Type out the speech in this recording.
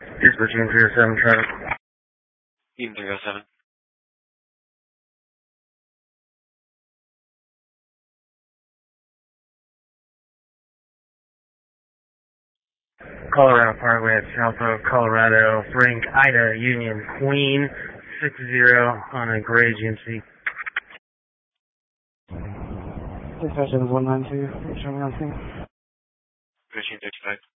Here's Virginia 307 traffic. Team 307. Colorado Parkway at South of Colorado, Frank, Ida, Union, Queen, 60 on a gray GMC. Dispatch 192, return on scene. Virginia 35.